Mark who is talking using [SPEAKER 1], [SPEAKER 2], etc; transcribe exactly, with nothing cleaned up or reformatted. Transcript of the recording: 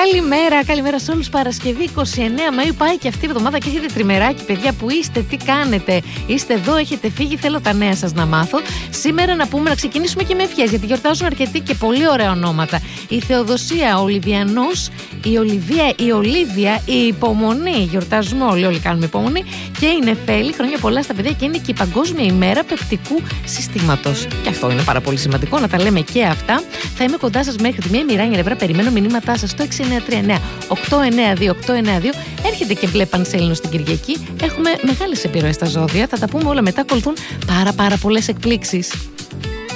[SPEAKER 1] Καλημέρα, καλημέρα σε όλους. Παρασκευή είκοσι εννέα Μαΐου πάει και αυτή η εβδομάδα και έχετε τριμεράκι, παιδιά. Που είστε, τι κάνετε, είστε εδώ, έχετε φύγει, θέλω τα νέα σας να μάθω. Σήμερα να πούμε, να ξεκινήσουμε και με ευχές, γιατί γιορτάζουν αρκετοί και πολύ ωραία ονόματα. Η Θεοδοσία, ο Ολιβιανός, η Ολιβία, η Ολίβια, η Υπομονή. Γιορτάζουμε όλοι, όλοι κάνουμε υπομονή. Και η Νεφέλη, χρόνια πολλά στα παιδιά, και είναι και η Παγκόσμια ημέρα πεπτικού συστήματος. Και αυτό είναι πάρα πολύ σημαντικό να τα λέμε και αυτά. Θα είμαι κοντά σας μέχρι τη μία. Μοιράνια Ρευρά, περιμένω μηνύματά σας στο έξι εννιά τρία εννιά οκτώ εννιά δύο οκτώ εννιά δύο. Έρχεται και μπλε πανσέλινο στην Κυριακή. Έχουμε μεγάλες επιρροές στα ζώδια. Θα τα πούμε όλα μετά. Ακολουθούν πάρα πάρα πολλές εκπλήξεις.